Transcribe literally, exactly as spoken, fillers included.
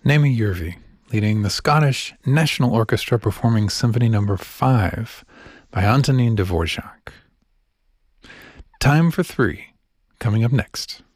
Naomi Yervi, leading the Scottish National Orchestra performing Symphony Number five by Antonin Dvorak. Time for Three, coming up next.